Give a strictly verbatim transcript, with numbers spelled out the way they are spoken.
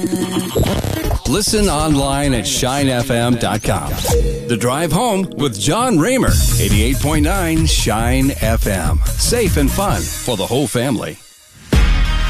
Listen online at shine f m dot com. The Drive Home with John Raymer, eighty-eight point nine Shine F M. Safe and fun for the whole family.